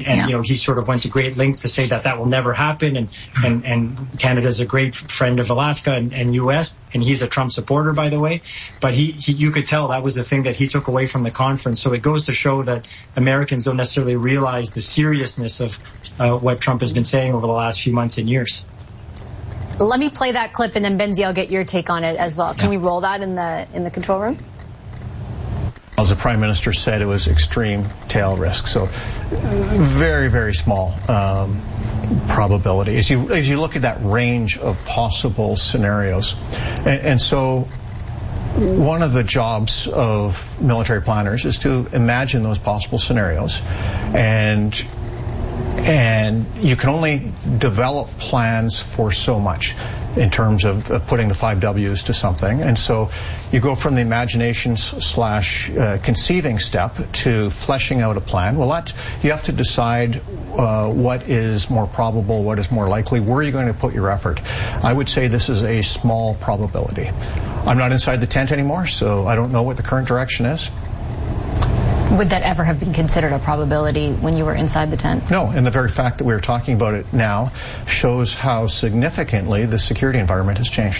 you know, he sort of went to great length to say that will never happen, and Canada's a great friend of Alaska and U.S., and he's a Trump supporter, by the way. But you could tell that was the thing that he took away from the conference. So it goes to show that Americans don't necessarily realize the seriousness of what Trump has been saying over the last few months and years. Let me play that clip, and then Benzie, I'll get your take on it as well. Can we roll that in the control room? As the Prime Minister said, it was extreme tail risk, so very, very small probability as you look at that range of possible scenarios. And so one of the jobs of military planners is to imagine those possible scenarios, and you can only develop plans for so much in terms of putting the 5 W's to something. And so you go from the imagination / conceiving step to fleshing out a plan. Well, you have to decide what is more probable, what is more likely, where are you going to put your effort. I would say this is a small probability. I'm not inside the tent anymore, so I don't know what the current direction is. Would that ever have been considered a probability when you were inside the tent? No, and the very fact that we're talking about it now shows how significantly the security environment has changed.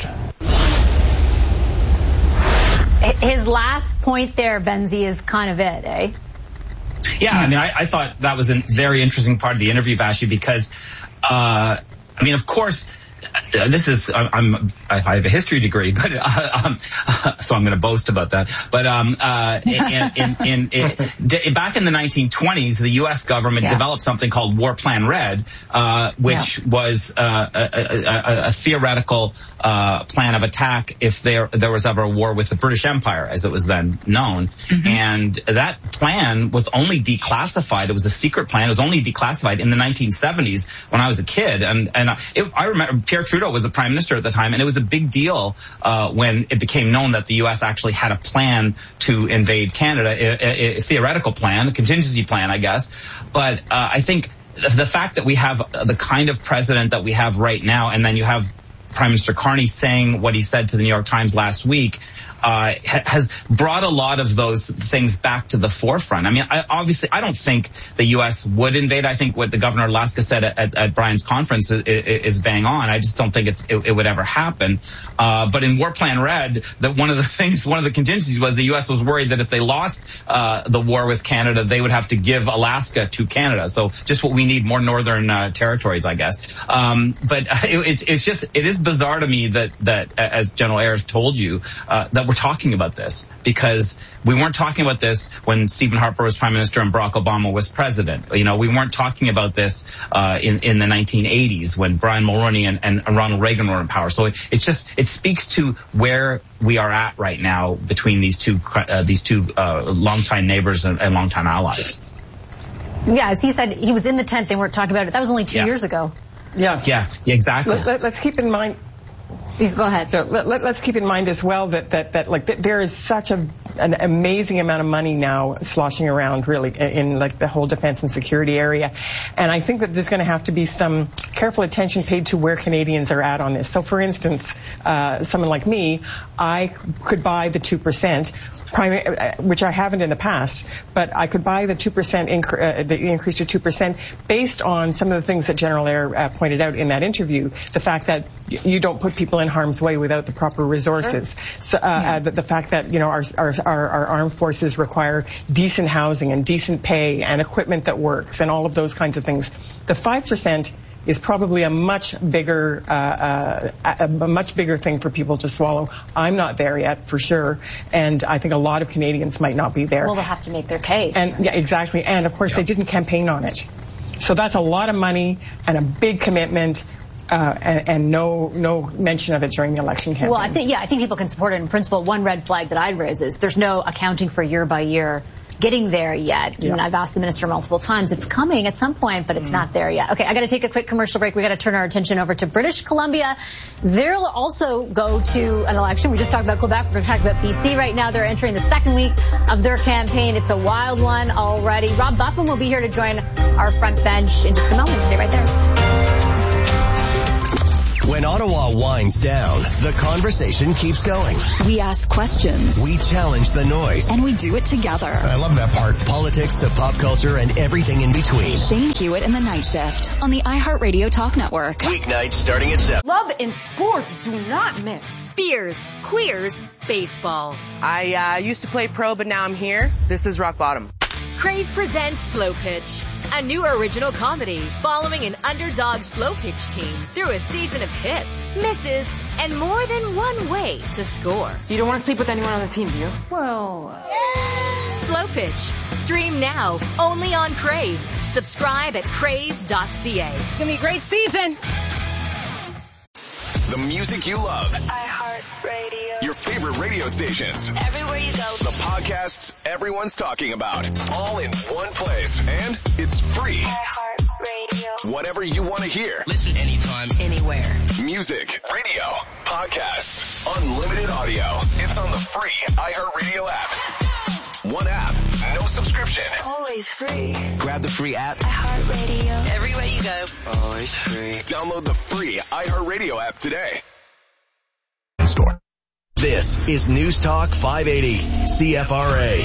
His last point there, Benzie, is kind of it, eh? Yeah, I mean, I thought that was a very interesting part of the interview, Vassy, because, I mean, of course, this is I have a history degree, but so I'm going to boast about that. But back in the 1920s, the U.S. government developed something called War Plan Red, which was a theoretical plan of attack if there was ever a war with the British Empire, as it was then known. And that plan was only declassified. It was a secret plan. It was only declassified in the 1970s when I was a kid. And I remember Pierre Trudeau was the prime minister at the time, and it was a big deal when it became known that the U.S. actually had a plan to invade Canada, a theoretical plan, a contingency plan, I guess. But I think the fact that we have the kind of president that we have right now, and then you have Prime Minister Carney saying what he said to the New York Times last week, has brought a lot of those things back to the forefront. I mean, obviously, I don't think the U.S. would invade. I think what the governor of Alaska said at Brian's conference is bang on. I just don't think it would ever happen. But in War Plan Red, that one of the contingencies was the U.S. was worried that if they lost the war with Canada, they would have to give Alaska to Canada. So just what we need, more northern territories, I guess. But it is bizarre to me that as General Ayers told you, that we're talking about this, because we weren't talking about this when Stephen Harper was prime minister and Barack Obama was president. You know, we weren't talking about this in the 1980s when Brian Mulroney and Ronald Reagan were in power. So it speaks to where we are at right now between these two longtime neighbors and longtime allies. Yeah, as he said, he was in the tent. They weren't talking about it. That was only 2 years ago. Yeah, exactly. Let's keep in mind. Go ahead. So let's keep in mind as well that there is such an amazing amount of money now sloshing around, really, in like the whole defense and security area, and I think that there's going to have to be some careful attention paid to where Canadians are at on this. So, for instance, someone like me, I could buy the 2%, which I haven't in the past, but I could buy the 2% the increase to 2% based on some of the things that General Ayres pointed out in that interview. The fact that you don't put people in harm's way without the proper resources. So, the fact that, you know, our armed forces require decent housing and decent pay and equipment that works and all of those kinds of things. The 5% is probably a much bigger thing for people to swallow. I'm not there yet, for sure, and I think a lot of Canadians might not be there. Well, they'll have to make their case. And yeah, exactly. And of course, they didn't campaign on it, so that's a lot of money and a big commitment. And no mention of it during the election campaign. Well, I think people can support it in principle. One red flag that I'd raise is there's no accounting for year by year getting there yet. Yeah. And I've asked the minister multiple times. It's coming at some point, but it's not there yet. Okay, I got to take a quick commercial break. We got to turn our attention over to British Columbia. They'll also go to an election. We just talked about Quebec. We're going to talk about BC right now. They're entering the second week of their campaign. It's a wild one already. Rob Buffin will be here to join our front bench in just a moment. Stay right there. When Ottawa winds down, the conversation keeps going. We ask questions. We challenge the noise. And we do it together. I love that part. Politics to pop culture and everything in between. Shane Hewitt and the Night Shift on the iHeartRadio Talk Network. Weeknights starting at 7. Love and sports do not mix. Beers, queers, baseball. I used to play pro, but now I'm here. This is rock bottom. Crave presents Slow Pitch, a new original comedy following an underdog slow pitch team through a season of hits, misses, and more than one way to score. You don't want to sleep with anyone on the team, do you? Well, Slow Pitch. Stream now, only on Crave. Subscribe at crave.ca. It's going to be a great season. The music you love. iHeartRadio. Your favorite radio stations. Everywhere you go. The podcasts everyone's talking about. All in one place. And it's free. iHeartRadio. Whatever you want to hear. Listen anytime, anywhere. Music, radio, podcasts, unlimited audio. It's on the free iHeartRadio app. One app, no subscription. Always free. grab the free app. iHeartRadio. Everywhere you go. Always free. Download the free iHeartRadio app today. Store. This is News Talk 580, CFRA.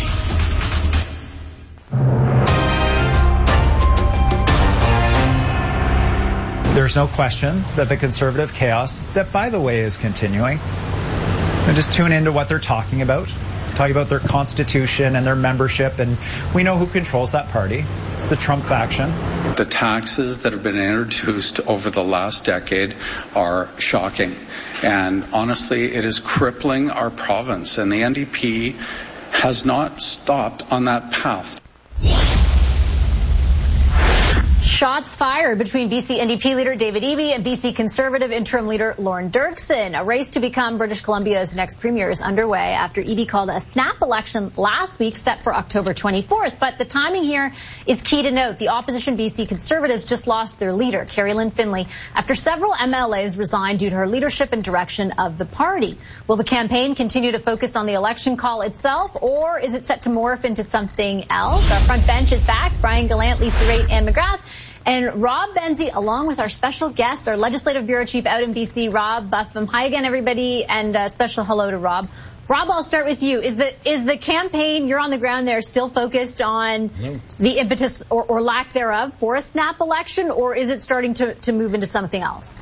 There's no question that the conservative chaos, that by the way is continuing, and just tune into what they're talking about their constitution and their membership, and we know who controls that party. It's the Trump faction. The taxes that have been introduced over the last decade are shocking, and honestly, it is crippling our province, and the NDP has not stopped on that path. Shots fired between BC NDP leader David Eby and BC Conservative interim leader Lorne Dirksen. A race to become British Columbia's next premier is underway after Eby called a snap election last week set for October 24th. But the timing here is key to note. The opposition BC Conservatives just lost their leader, Carrie Lynn Finlay, after several MLAs resigned due to her leadership and direction of the party. Will the campaign continue to focus on the election call itself, or is it set to morph into something else? Our front bench is back. Brian Gallant, Lisa Raitt, Anne McGrath. And Rob Benzie, along with our special guest, our Legislative Bureau Chief out in BC, Rob Buffum. Hi again, everybody, and a special hello to Rob. Rob, I'll start with you. Is the campaign, you're on the ground there, still focused on the impetus or lack thereof for a snap election, or is it starting to move into something else?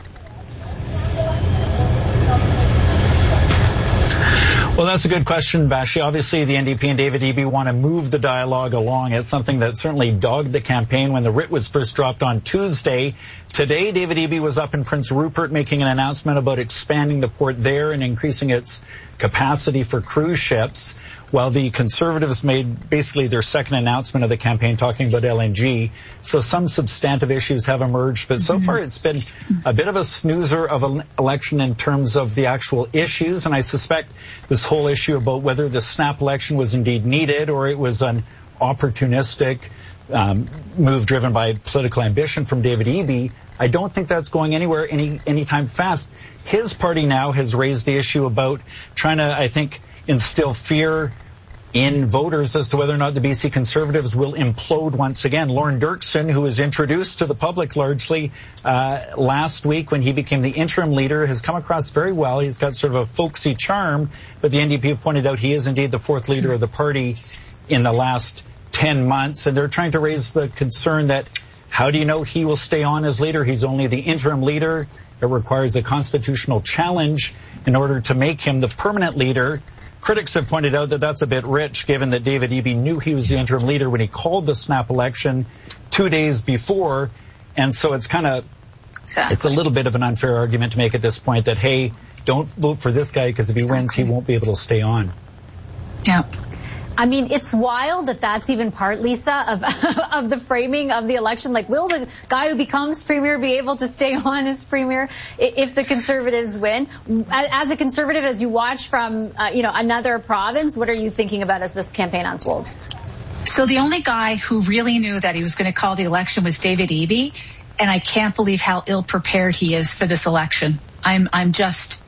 Well, that's a good question, Vashi. Obviously, the NDP and David Eby want to move the dialogue along. It's something that certainly dogged the campaign when the writ was first dropped on Tuesday. Today, David Eby was up in Prince Rupert making an announcement about expanding the port there and increasing its capacity for cruise ships, while the Conservatives made basically their second announcement of the campaign talking about LNG. So some substantive issues have emerged, but so far it's been a bit of a snoozer of an election in terms of the actual issues. And I suspect this whole issue about whether the snap election was indeed needed or it was an opportunistic move driven by political ambition from David Eby, I don't think that's going anywhere anytime fast. His party now has raised the issue about trying to, I think, instill fear in voters as to whether or not the BC Conservatives will implode once again. Lorne Dirksen, who was introduced to the public largely last week when he became the interim leader, has come across very well. He's got sort of a folksy charm, but the NDP have pointed out he is indeed the fourth leader of the party in the last 10 months, and they're trying to raise the concern that how do you know he will stay on as leader? He's only the interim leader. It requires a constitutional challenge in order to make him the permanent leader. Critics have pointed out that that's a bit rich, given that David Eby knew he was the interim leader when he called the snap election 2 days before. And so it's it's a little bit of an unfair argument to make at this point that, hey, don't vote for this guy because if he wins, he won't be able to stay on. Yeah. I mean, it's wild that that's even part, Lisa, of the framing of the election. Like, will the guy who becomes premier be able to stay on as premier if the Conservatives win? As a Conservative, as you watch from, another province, what are you thinking about as this campaign unfolds? So the only guy who really knew that he was going to call the election was David Eby, and I can't believe how ill prepared he is for this election. I'm just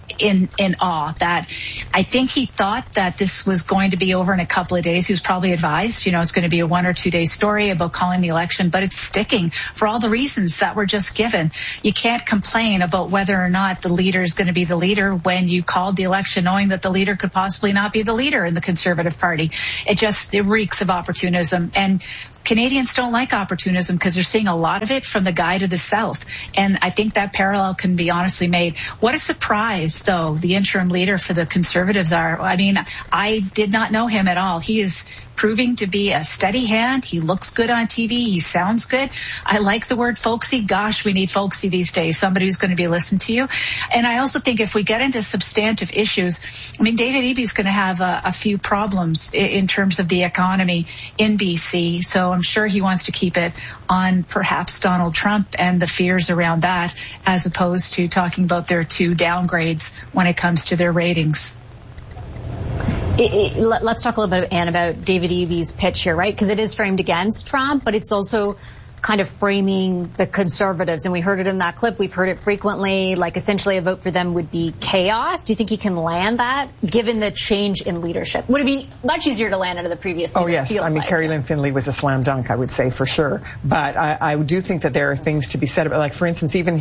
in awe that I think he thought that this was going to be over in a couple of days. He was probably advised, it's going to be a 1 or 2 day story about calling the election, but it's sticking for all the reasons that were just given. You can't complain about whether or not the leader is going to be the leader when you called the election knowing that the leader could possibly not be the leader in the Conservative Party. It reeks of opportunism. And Canadians don't like opportunism because they're seeing a lot of it from the guy to the south. And I think that parallel can be honestly made. What a surprise, though, the interim leader for the Conservatives are. I mean, I did not know him at all. He is proving to be a steady hand. He looks good on TV. He sounds good. I like the word folksy. Gosh, we need folksy these days, somebody who's going to be listened to you. And I also think if we get into substantive issues, I mean, David Eby going to have a few problems in terms of the economy in BC. So I'm sure he wants to keep it on perhaps Donald Trump and the fears around that, as opposed to talking about their 2 downgrades when it comes to their ratings. Let's talk a little bit, Anne, about David Eby's pitch here, right? Because it is framed against Trump, but it's also kind of framing the Conservatives. And we heard it in that clip. We've heard it frequently, like essentially a vote for them would be chaos. Do you think he can land that, given the change in leadership? Would it be much easier to land under the previous leader? Oh, yes. I mean, Carrie Lynn Finley was a slam dunk, I would say, for sure. But I do think that there are things to be said about, like, for instance, even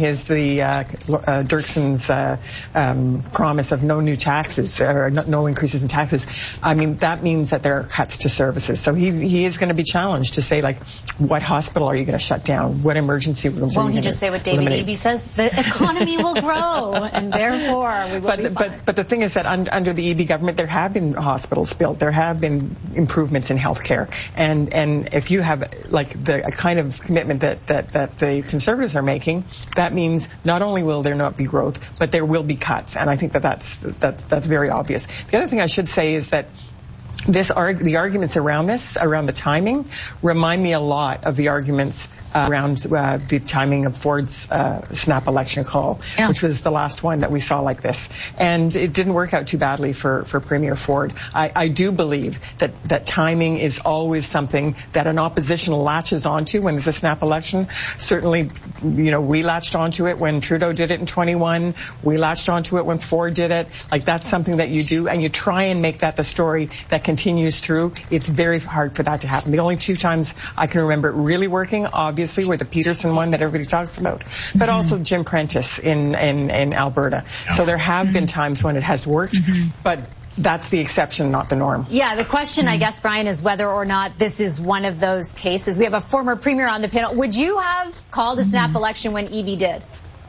Dirksen's promise of no new taxes, or no increases in taxes. I mean, that means that there are cuts to services. So he is going to be challenged to say, like, what hospital are you going to shut down? What emergency rooms are you going to eliminate? Won't he just say what David Eby says? The economy will grow, and therefore we will be fine. But the thing is that under the Eby government, there have been hospitals built. There have been improvements in healthcare. And if you have, like, the kind of commitment that the Conservatives are making, that means not only will there not be growth, but there will be cuts. And I think that's very obvious. The other thing I should say is that the arguments around the timing, remind me a lot of the arguments around the timing of Ford's snap election call, which was the last one that we saw like this. And it didn't work out too badly for Premier Ford. I do believe that timing is always something that an opposition latches onto when there's a snap election. Certainly, we latched onto it when Trudeau did it in 21. We latched onto it when Ford did it. Like, that's something that you do, and you try and make that the story that continues through. It's very hard for that to happen. The only 2 times I can remember it really working, obviously, were the Peterson one that everybody talks about, but also Jim Prentice in Alberta. So there have been times when it has worked, but that's the exception, not the norm. Yeah, the question, I guess, Brian, is whether or not this is one of those cases. We have a former premier on the panel. Would you have called a snap election when Eby did?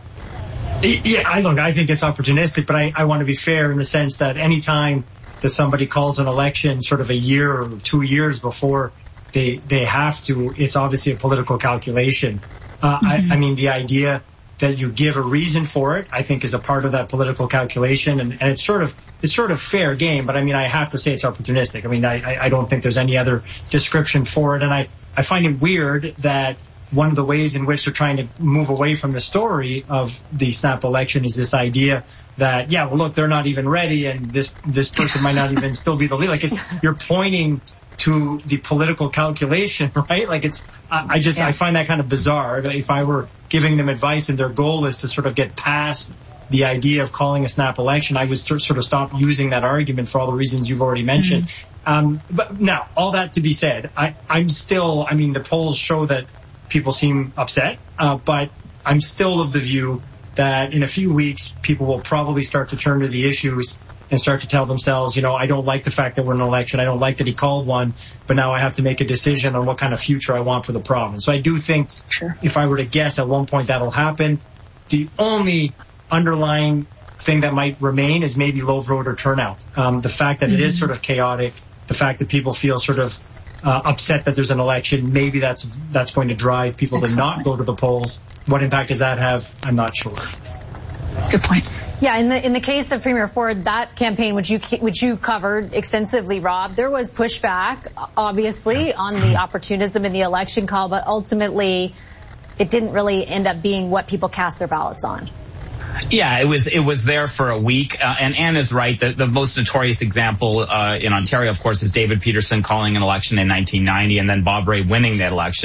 Yeah, I think it's opportunistic, but I want to be fair in the sense that any time that somebody calls an election sort of a year or 2 years before they have to, it's obviously a political calculation. I mean, the idea that you give a reason for it, I think, is a part of that political calculation, and it's sort of fair game. But I mean, I have to say it's opportunistic. I mean, I don't think there's any other description for it, and I find it weird that one of the ways in which they're trying to move away from the story of the snap election is this idea that, well, look, they're not even ready, and this person might not even still be the leader. Like, you're pointing to the political calculation, right? Like, I find that kind of bizarre. If I were giving them advice and their goal is to sort of get past the idea of calling a snap election, I would sort of stop using that argument for all the reasons you've already mentioned. But now, all that to be said, the polls show that people seem upset, but I'm still of the view that in a few weeks, people will probably start to turn to the issues and start to tell themselves, I don't like the fact that we're in an election. I don't like that he called one, but now I have to make a decision on what kind of future I want for the province. So I do think if I were to guess, at one point that'll happen. The only underlying thing that might remain is maybe low voter turnout. The fact that it is sort of chaotic, the fact that people feel sort of upset that there's an election, maybe that's going to drive people to not go to the polls. What impact does that have? I'm not sure. Good point. Yeah, in the case of Premier Ford, that campaign, which you covered extensively, Rob, there was pushback, obviously, on the opportunism in the election call, but ultimately it didn't really end up being what people cast their ballots on. Yeah, it was there for a week. And Anne is right. The most notorious example in Ontario, of course, is David Peterson calling an election in 1990 and then Bob Rae winning that election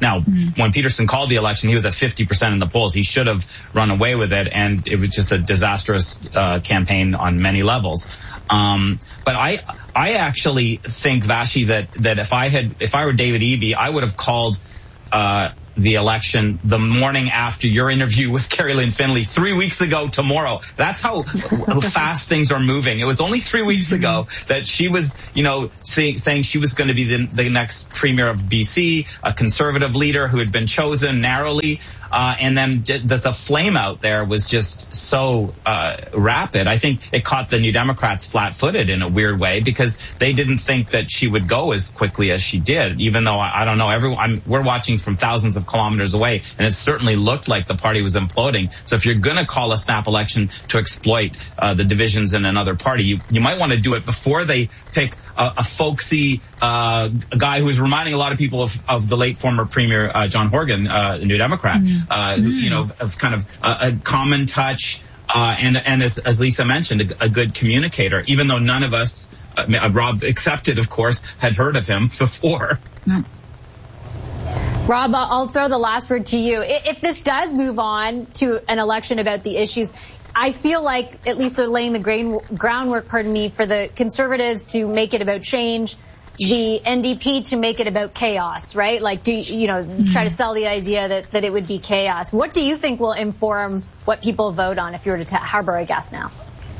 Now, when Peterson called the election, he was at 50% in the polls. He should have run away with it, and it was just a disastrous campaign on many levels. But I actually think, Vashi, that if I were David Eby, I would have called the election the morning after your interview with Carrie Lynn Finley 3 weeks ago tomorrow. That's how fast things are moving. It was only 3 weeks ago that she was, saying she was going to be the next premier of BC, a conservative leader who had been chosen narrowly. And then the flame out there was just so rapid. I think it caught the New Democrats flat-footed in a weird way, because they didn't think that she would go as quickly as she did, even though, I don't know, we're watching from thousands of kilometers away, and it certainly looked like the party was imploding. So if you're going to call a snap election to exploit the divisions in another party, you might want to do it before they pick a folksy guy who is reminding a lot of people of the late former Premier John Horgan, the New Democrat. Of kind of a common touch, and as Lisa mentioned, a good communicator, even though none of us, Rob accepted, of course, had heard of him before. Rob, I'll throw the last word to you. If this does move on to an election about the issues, I feel like at least they're laying the groundwork, for the Conservatives to make it about change, the NDP to make it about chaos, right? Like, try to sell the idea that it would be chaos. What do you think will inform what people vote on, if you were to harbor a guess now?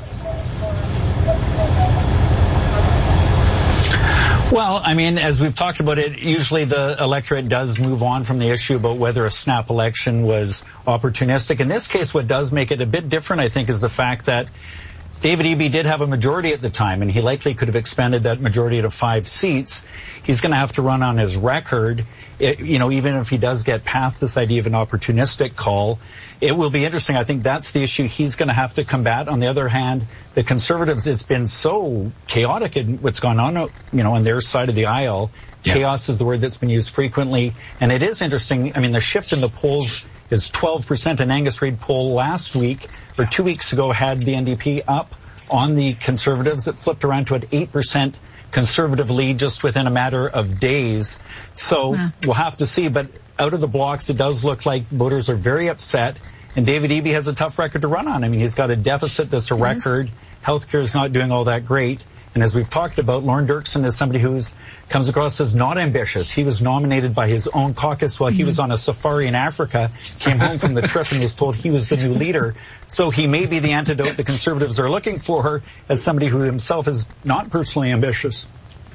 Well, I mean, as we've talked about it, usually the electorate does move on from the issue about whether a snap election was opportunistic. In this case, what does make it a bit different, I think, is the fact that David Eby did have a majority at the time, and he likely could have expanded that majority to 5 seats. He's going to have to run on his record, even if he does get past this idea of an opportunistic call. It will be interesting. I think that's the issue he's going to have to combat. On the other hand, the Conservatives, it's been so chaotic in what's gone on, on their side of the aisle. Yeah. Chaos is the word that's been used frequently. And it is interesting. I mean, the shift in the polls is 12%. An Angus Reid poll last week, or 2 weeks ago, had the NDP up on the Conservatives. It flipped around to an 8% Conservative lead just within a matter of days. So we'll have to see. But out of the blocks, it does look like voters are very upset. And David Eby has a tough record to run on. I mean, he's got a deficit that's a record. Healthcare is not doing all that great. And as we've talked about, Lorne Dirksen is somebody who comes across as not ambitious. He was nominated by his own caucus while he was on a safari in Africa, came home from the trip and was told he was the new leader. So he may be the antidote the Conservatives are looking for, as somebody who himself is not personally ambitious.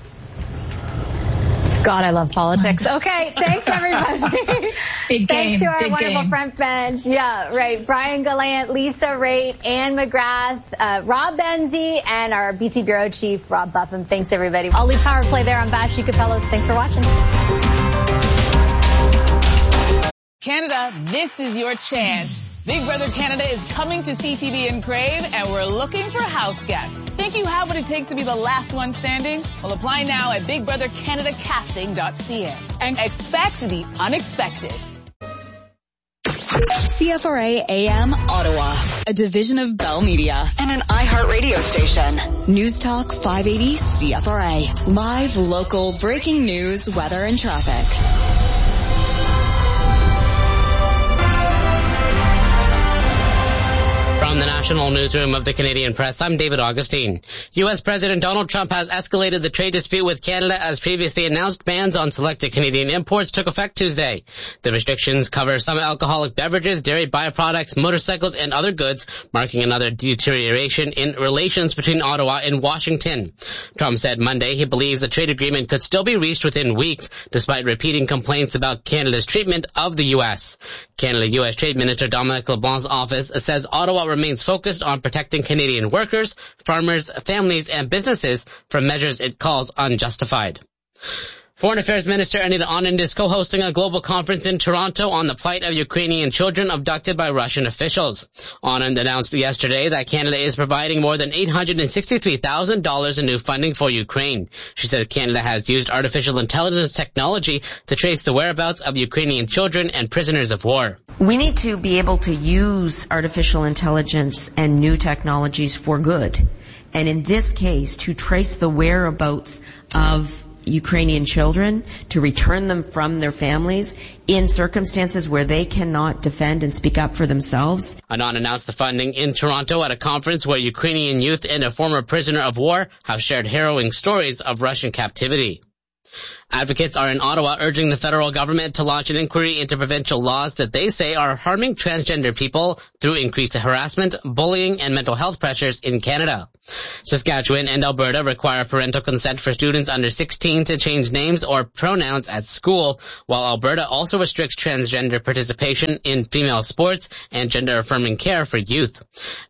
God, I love politics. Okay, thanks everybody. Big game. Thanks to our big wonderful game. front bench. Yeah, right. Brian Gallant, Lisa Raitt, Anne McGrath, Rob Benzie, and our BC Bureau Chief, Rob Buffum. Thanks everybody. I'll leave Power Play there. I'm Vashi Capellos. Thanks for watching. Canada, this is your chance. Big Brother Canada is coming to CTV and Crave, and we're looking for house guests. Think you have what it takes to be the last one standing? Well, apply now at BigBrotherCanadaCasting.ca and expect the unexpected. CFRA AM Ottawa, a division of Bell Media and an iHeartRadio station. News Talk 580 CFRA. Live, local, breaking news, weather, and traffic. From the National Newsroom of the Canadian Press, I'm David Augustine. U.S. President Donald Trump has escalated the trade dispute with Canada as previously announced bans on selected Canadian imports took effect Tuesday. The restrictions cover some alcoholic beverages, dairy byproducts, motorcycles, and other goods, marking another deterioration in relations between Ottawa and Washington. Trump said Monday he believes the trade agreement could still be reached within weeks, despite repeating complaints about Canada's treatment of the U.S. Canada-U.S. Trade Minister Dominic LeBlanc's office says Ottawa remains focused on protecting Canadian workers, farmers, families, and businesses from measures it calls unjustified. Foreign Affairs Minister Anita Anand is co-hosting a global conference in Toronto on the plight of Ukrainian children abducted by Russian officials. Anand announced yesterday that Canada is providing more than $863,000 in new funding for Ukraine. She said Canada has used artificial intelligence technology to trace the whereabouts of Ukrainian children and prisoners of war. We need to be able to use artificial intelligence and new technologies for good. And in this case, to trace the whereabouts of Ukrainian children, to return them from their families in circumstances where they cannot defend and speak up for themselves. Anon announced the funding in Toronto at a conference where Ukrainian youth and a former prisoner of war have shared harrowing stories of Russian captivity. Advocates are in Ottawa urging the federal government to launch an inquiry into provincial laws that they say are harming transgender people through increased harassment, bullying, and mental health pressures in Canada. Saskatchewan and Alberta require parental consent for students under 16 to change names or pronouns at school, while Alberta also restricts transgender participation in female sports and gender-affirming care for youth.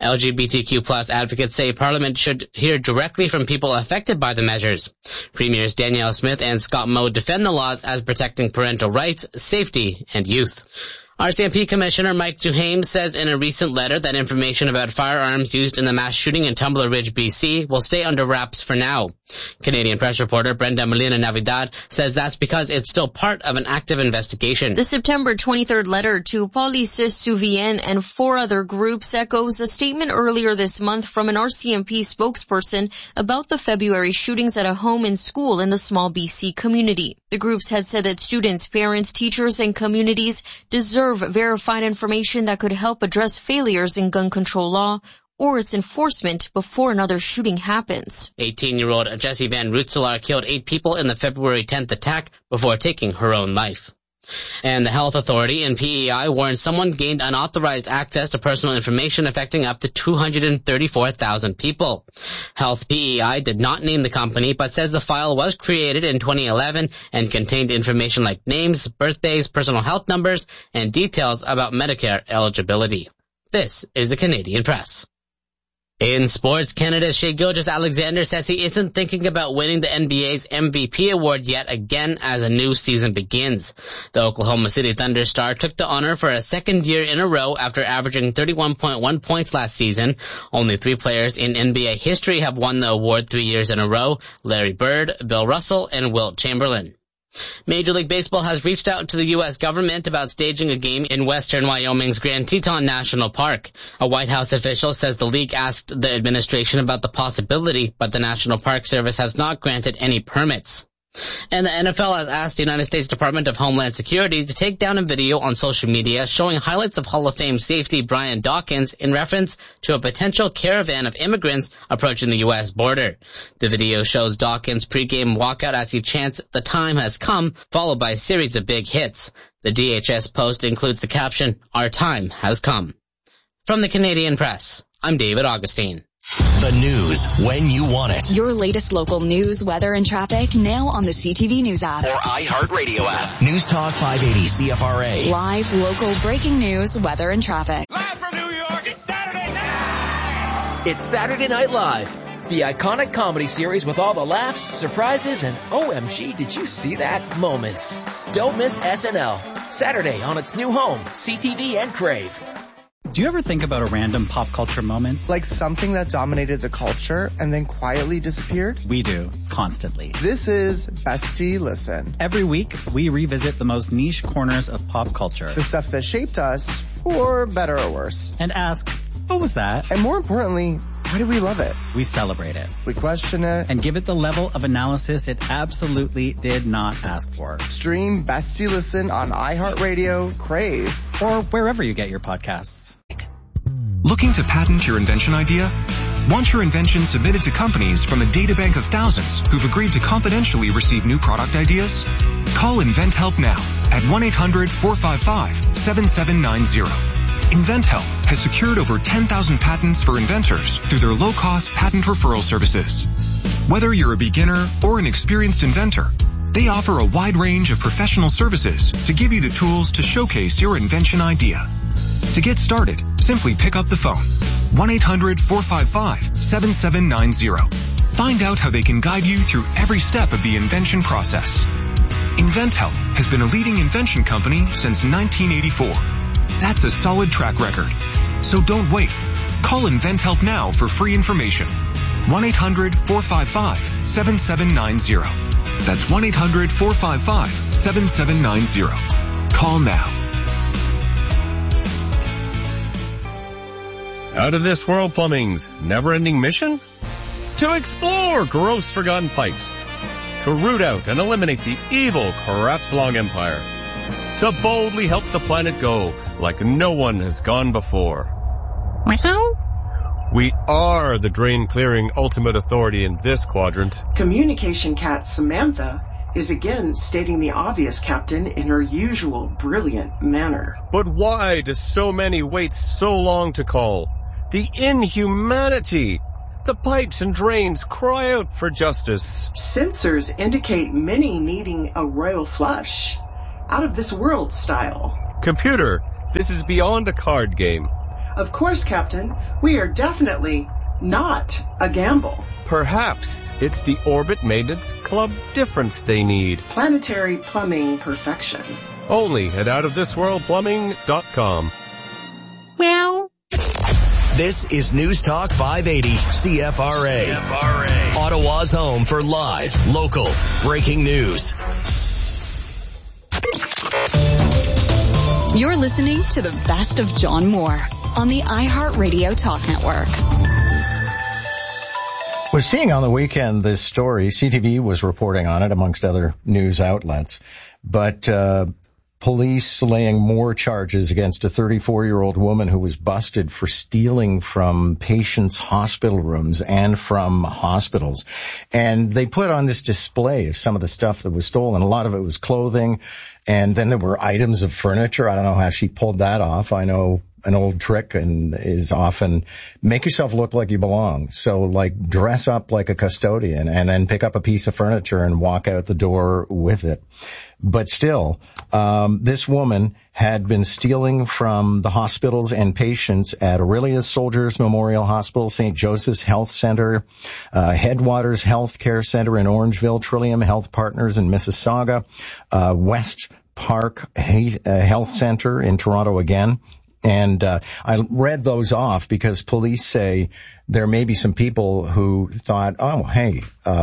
LGBTQ+ advocates say Parliament should hear directly from people affected by the measures. Premiers Danielle Smith and Scott Moe defend the laws as protecting parental rights, safety, and youth. RCMP Commissioner Mike Duhaime says in a recent letter that information about firearms used in the mass shooting in Tumbler Ridge, BC will stay under wraps for now. Canadian Press reporter Brenda Molina Navidad says that's because it's still part of an active investigation. The September 23rd letter to Police Souvien and 4 other groups echoes a statement earlier this month from an RCMP spokesperson about the February shootings at a home and school in the small BC community. The groups had said that students, parents, teachers, and communities deserve verified information that could help address failures in gun control law or its enforcement before another shooting happens. 18-year-old Jessie Van Rootselaar killed 8 people in the February 10th attack before taking her own life. And the health authority in PEI warned someone gained unauthorized access to personal information affecting up to 234,000 people. Health PEI did not name the company, but says the file was created in 2011 and contained information like names, birthdays, personal health numbers, and details about Medicare eligibility. This is the Canadian Press. In sports, Canada's Shai Gilgeous-Alexander says he isn't thinking about winning the NBA's MVP award yet again as a new season begins. The Oklahoma City Thunder star took the honor for a second year in a row after averaging 31.1 points last season. Only 3 players in NBA history have won the award 3 years in a row: Larry Bird, Bill Russell, and Wilt Chamberlain. Major League Baseball has reached out to the U.S. government about staging a game in western Wyoming's Grand Teton National Park. A White House official says the league asked the administration about the possibility, but the National Park Service has not granted any permits. And the NFL has asked the United States Department of Homeland Security to take down a video on social media showing highlights of Hall of Fame safety Brian Dawkins in reference to a potential caravan of immigrants approaching the U.S. border. The video shows Dawkins' pregame walkout as he chants, "The time has come," followed by a series of big hits. The DHS post includes the caption, "Our time has come." From the Canadian Press, I'm David Augustine. The news when you want it. Your latest local news, weather, and traffic now on the CTV News app. Or iHeartRadio app. News Talk 580 CFRA. Live, local, breaking news, weather, and traffic. Live from New York, it's Saturday night! It's Saturday Night Live, the iconic comedy series with all the laughs, surprises, and OMG, did you see that moments. Don't miss SNL. Saturday on its new home, CTV and Crave. Do you ever think about a random pop culture moment? Like something that dominated the culture and then quietly disappeared? We do, constantly. This is Bestie Listen. Every week, we revisit the most niche corners of pop culture. The stuff that shaped us, for better or worse. And ask, what was that? And more importantly, why do we love it? We celebrate it. We question it. And give it the level of analysis it absolutely did not ask for. Stream Bestie Listen on iHeartRadio, Crave, or wherever you get your podcasts. Looking to patent your invention idea? Want your invention submitted to companies from a databank of thousands who've agreed to confidentially receive new product ideas? Call InventHelp now at 1-800-455-7790. InventHelp has secured over 10,000 patents for inventors through their low-cost patent referral services. Whether you're a beginner or an experienced inventor, they offer a wide range of professional services to give you the tools to showcase your invention idea. To get started, simply pick up the phone. 1-800-455-7790. Find out how they can guide you through every step of the invention process. InventHelp has been a leading invention company since 1984. That's a solid track record. So don't wait. Call InventHelp now for free information. 1-800-455-7790. That's 1-800-455-7790. Call now. Out of This World Plumbing's never-ending mission? To explore gross forgotten pipes, to root out and eliminate the evil Krapslong Empire, to boldly help the planet go like no one has gone before. We are the drain-clearing ultimate authority in this quadrant. Communication cat Samantha is again stating the obvious, Captain, in her usual brilliant manner. But why do so many wait so long to call? The inhumanity! The pipes and drains cry out for justice. Sensors indicate many needing a royal flush. Out of this world style. Computer, this is beyond a card game. Of course, Captain. We are definitely not a gamble. Perhaps it's the Orbit Maintenance Club difference they need. Planetary plumbing perfection. Only at outofthisworldplumbing.com. Well. This is News Talk 580 CFRA. Ottawa's home for live, local, breaking news. You're listening to the best of John Moore on the iHeartRadio Talk Network. We're seeing on the weekend this story. CTV was reporting on it amongst other news outlets. But police laying more charges against a 34-year-old woman who was busted for stealing from patients' hospital rooms and from hospitals. And they put on this display of some of the stuff that was stolen. A lot of it was clothing, and then there were items of furniture. I don't know how she pulled that off. I know an old trick and is often make yourself look like you belong. So like dress up like a custodian and then pick up a piece of furniture and walk out the door with it. But still, this woman had been stealing from the hospitals and patients at Aurelius Soldiers Memorial Hospital, St. Joseph's Health Center, Headwaters Health Care Center in Orangeville, Trillium Health Partners in Mississauga, West Park Health Center in Toronto again. And I read those off because police say there may be some people who thought, oh, hey,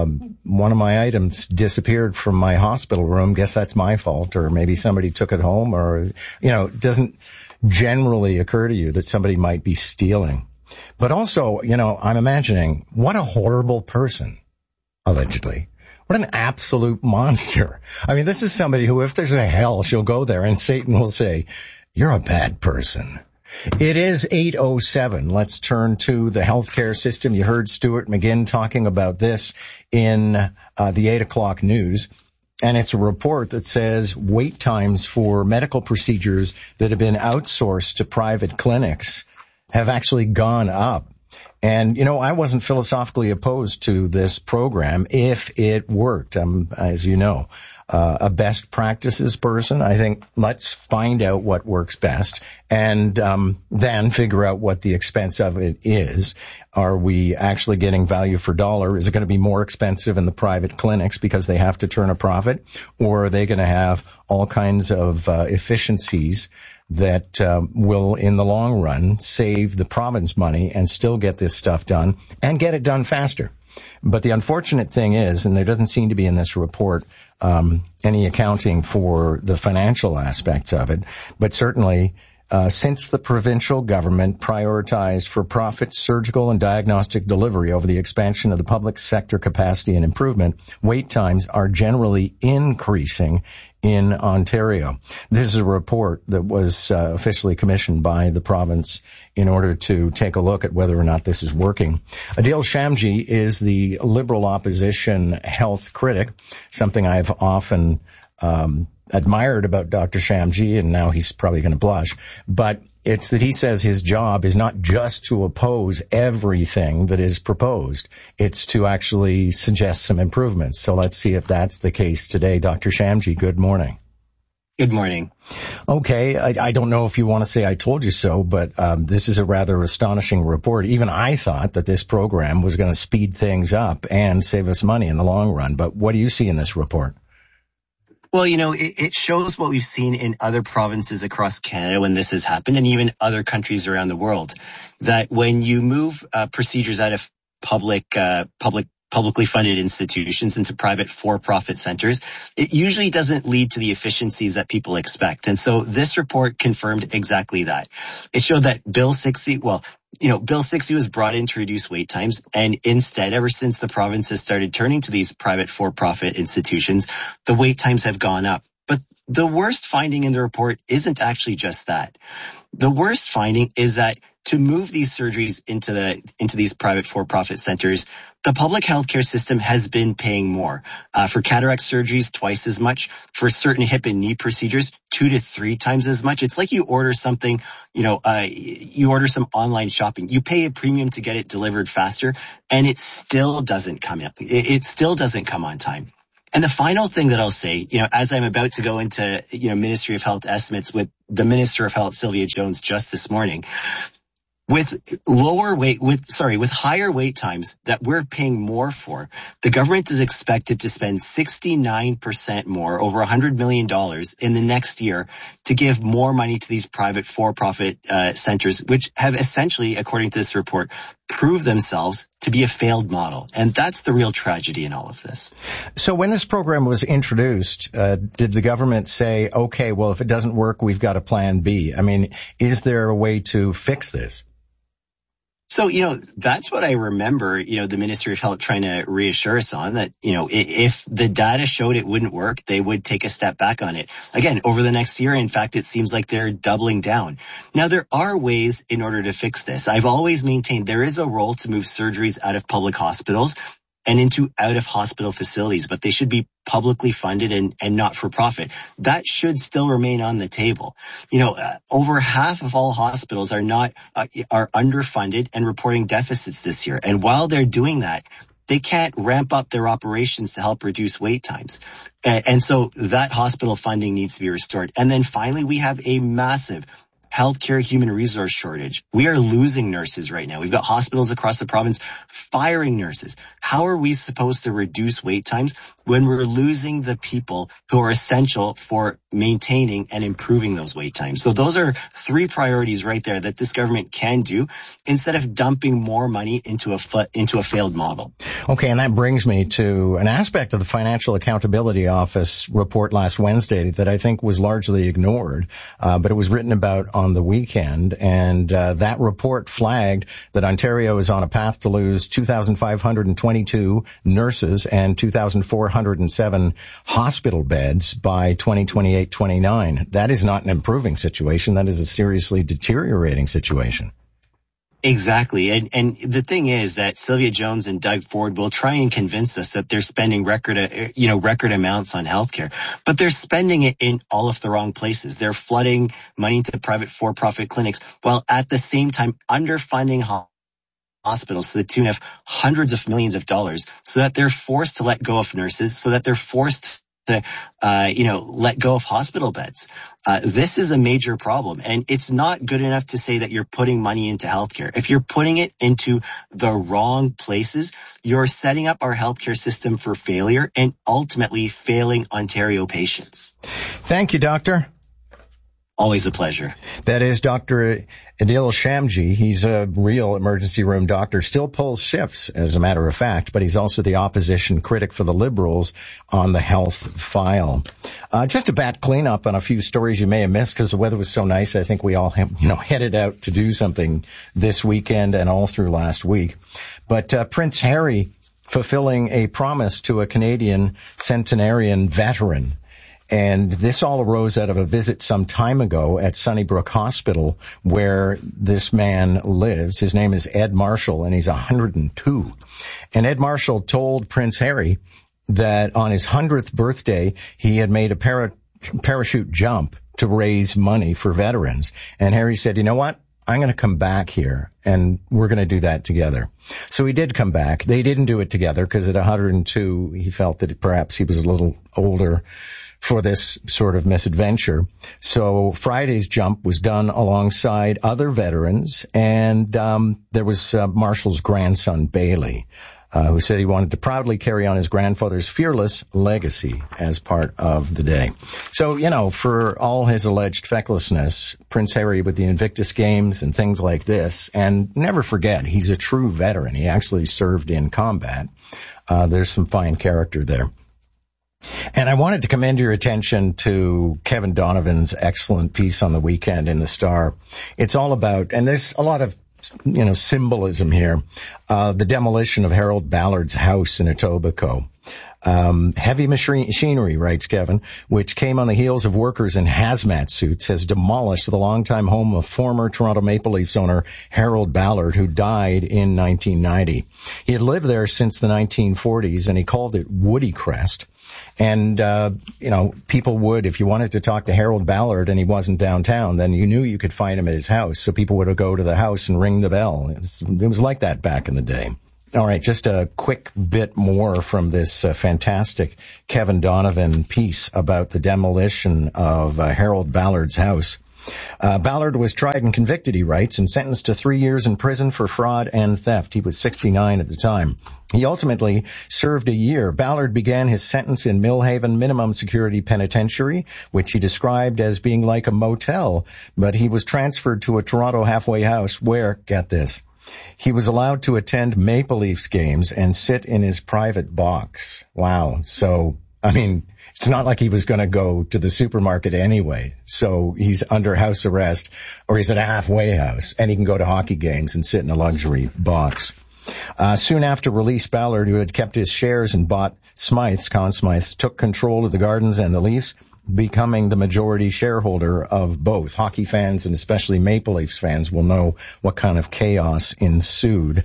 one of my items disappeared from my hospital room. Guess that's my fault. Or maybe somebody took it home. Or, you know, it doesn't generally occur to you that somebody might be stealing. But also, you know, I'm imagining what a horrible person, allegedly. What an absolute monster. I mean, this is somebody who, if there's a hell, she'll go there and Satan will say, you're a bad person. It is 8:07. Let's turn to the healthcare system. You heard Stuart McGinn talking about this in the 8 o'clock news. And it's a report that says wait times for medical procedures that have been outsourced to private clinics have actually gone up. And, you know, I wasn't philosophically opposed to this program if it worked, as you know. A best practices person. I think let's find out what works best and then figure out what the expense of it is. Are we actually getting value for dollar? Is it going to be more expensive in the private clinics because they have to turn a profit? Or are they going to have all kinds of efficiencies that will, in the long run, save the province money and still get this stuff done and get it done faster? But the unfortunate thing is, and there doesn't seem to be in this report any accounting for the financial aspects of it, but certainly since the provincial government prioritized for-profit surgical and diagnostic delivery over the expansion of the public sector capacity and improvement, wait times are generally increasing in Ontario. This is a report that was officially commissioned by the province in order to take a look at whether or not this is working. Adil Shamji is the Liberal opposition health critic, something I've often admired about Dr. Shamji, and now he's probably going to blush. But it's that he says his job is not just to oppose everything that is proposed. It's to actually suggest some improvements. So let's see if that's the case today. Dr. Shamji, good morning. Good morning. Okay, I don't know if you want to say I told you so, but this is a rather astonishing report. Even I thought that this program was going to speed things up and save us money in the long run. But what do you see in this report? Well, you know, it shows what we've seen in other provinces across Canada when this has happened, and even other countries around the world, that when you move procedures out of publicly funded institutions into private for-profit centers, it usually doesn't lead to the efficiencies that people expect. And so this report confirmed exactly that. It showed that Bill 60, Bill 60 was brought in to reduce wait times. And instead, ever since the province has started turning to these private for-profit institutions, the wait times have gone up. But the worst finding in the report isn't actually just that. The worst finding is that to move these surgeries into these private for-profit centers, the public healthcare system has been paying more. For cataract surgeries, twice as much. For certain hip and knee procedures, 2 to 3 times as much. It's like you order something, you order some online shopping. You pay a premium to get it delivered faster, and it still doesn't come up. It still doesn't come on time. And the final thing that I'll say, as I'm about to go into, Ministry of Health estimates with the Minister of Health, Sylvia Jones, just this morning, with higher wait times that we're paying more for, the government is expected to spend 69% more, over $100 million in the next year to give more money to these private for-profit centers, which have essentially, according to this report, proved themselves to be a failed model. And that's the real tragedy in all of this. So when this program was introduced, did the government say, okay, well, if it doesn't work, we've got a plan B? I mean, is there a way to fix this? So, that's what I remember, the Ministry of Health trying to reassure us on, that, if the data showed it wouldn't work, they would take a step back on it. Again, over the next year, in fact, it seems like they're doubling down. Now, there are ways in order to fix this. I've always maintained there is a role to move surgeries out of public hospitals and into out-of-hospital facilities, but they should be publicly funded and not for profit. That should still remain on the table. Over half of all hospitals are underfunded and reporting deficits this year. And while they're doing that, they can't ramp up their operations to help reduce wait times. And so that hospital funding needs to be restored. And then finally, we have a massive healthcare human resource shortage. We are losing nurses right now. We've got hospitals across the province firing nurses. How are we supposed to reduce wait times when we're losing the people who are essential for maintaining and improving those wait times? So those are 3 priorities right there that this government can do instead of dumping more money into a failed model. Okay, and that brings me to an aspect of the Financial Accountability Office report last Wednesday that I think was largely ignored, but it was written about on the weekend, and that report flagged that Ontario is on a path to lose 2,522 nurses and 2,407 hospital beds by 2028-29. That is not an improving situation. That is a seriously deteriorating situation. Exactly. And the thing is that Sylvia Jones and Doug Ford will try and convince us that they're spending record amounts on healthcare, but they're spending it in all of the wrong places. They're flooding money into private for-profit clinics while at the same time underfunding hospitals to the tune of hundreds of millions of dollars, so that they're forced to let go of nurses, so that they're forced to, let go of hospital beds. This is a major problem, and it's not good enough to say that you're putting money into healthcare. If you're putting it into the wrong places, you're setting up our healthcare system for failure and ultimately failing Ontario patients. Thank you, Doctor. Always a pleasure. That is Dr. Adil Shamji. He's a real emergency room doctor, still pulls shifts, as a matter of fact, but he's also the opposition critic for the Liberals on the health file. Just a bat cleanup on a few stories you may have missed because the weather was so nice. I think we all, headed out to do something this weekend and all through last week. But Prince Harry fulfilling a promise to a Canadian centenarian veteran. And this all arose out of a visit some time ago at Sunnybrook Hospital where this man lives. His name is Ed Marshall, and he's 102. And Ed Marshall told Prince Harry that on his 100th birthday, he had made a parachute jump to raise money for veterans. And Harry said, you know what? I'm going to come back here, and we're going to do that together. So he did come back. They didn't do it together because at 102, he felt that perhaps he was a little older for this sort of misadventure. So Friday's jump was done alongside other veterans, and there was Marshall's grandson, Bailey, who said he wanted to proudly carry on his grandfather's fearless legacy as part of the day. So, for all his alleged fecklessness, Prince Harry with the Invictus Games and things like this, and never forget, he's a true veteran. He actually served in combat. There's some fine character there. And I wanted to commend your attention to Kevin Donovan's excellent piece on the weekend in the Star. It's all about, and there's a lot of symbolism here. The demolition of Harold Ballard's house in Etobicoke. Heavy machinery, writes Kevin, which came on the heels of workers in hazmat suits, has demolished the longtime home of former Toronto Maple Leafs owner Harold Ballard, who died in 1990. He had lived there since the 1940s, and he called it Woody Crest. And, people would, if you wanted to talk to Harold Ballard and he wasn't downtown, then you knew you could find him at his house. So people would go to the house and ring the bell. It was like that back in the day. All right, just a quick bit more from this fantastic Kevin Donovan piece about the demolition of Harold Ballard's house. Ballard was tried and convicted, he writes, and sentenced to 3 years in prison for fraud and theft. He was 69 at the time. He ultimately served a year. Ballard began his sentence in Millhaven Minimum Security Penitentiary, which he described as being like a motel, but he was transferred to a Toronto halfway house where, get this, he was allowed to attend Maple Leafs games and sit in his private box. Wow. So, it's not like he was going to go to the supermarket anyway. So he's under house arrest, or he's at a halfway house, and he can go to hockey games and sit in a luxury box. Soon after release, Ballard, who had kept his shares and bought Smythes, Conn Smythes, took control of the Gardens and the Leafs, becoming the majority shareholder of both. Hockey fans and especially Maple Leafs fans will know what kind of chaos ensued.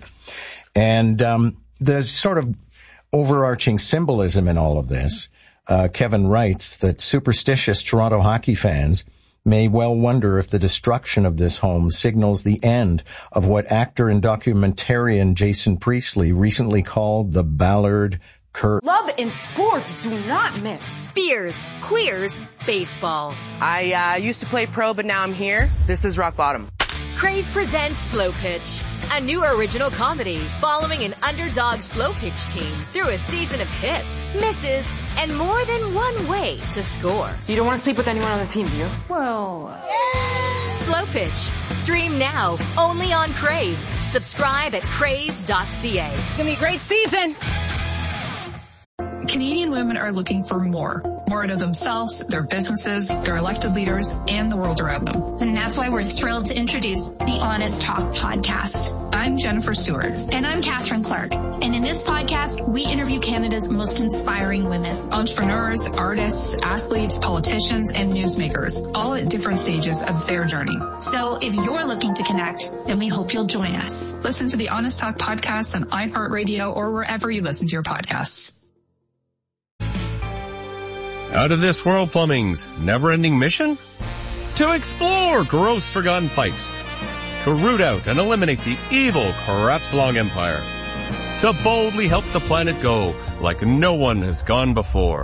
And the sort of overarching symbolism in all of this, Kevin writes that superstitious Toronto hockey fans may well wonder if the destruction of this home signals the end of what actor and documentarian Jason Priestley recently called the Ballard Curse. Love and sports do not mix. Beers, queers, baseball. I used to play pro, but now I'm here. This is rock bottom. Crave presents Slow Pitch, a new original comedy following an underdog slow pitch team through a season of hits, misses, and more than one way to score. You don't want to sleep with anyone on the team, do you? Well... Slow Pitch. Stream now, only on Crave. Subscribe at crave.ca. It's going to be a great season. Canadian women are looking for more out of themselves, their businesses, their elected leaders, and the world around them. And that's why we're thrilled to introduce the Honest Talk podcast. I'm Jennifer Stewart. And I'm Catherine Clark. And in this podcast, we interview Canada's most inspiring women. Entrepreneurs, artists, athletes, politicians, and newsmakers, all at different stages of their journey. So if you're looking to connect, then we hope you'll join us. Listen to the Honest Talk podcast on iHeartRadio or wherever you listen to your podcasts. Out of this world plumbing's never-ending mission? To explore gross forgotten pipes. To root out and eliminate the evil Crapslong Empire. To boldly help the planet go like no one has gone before.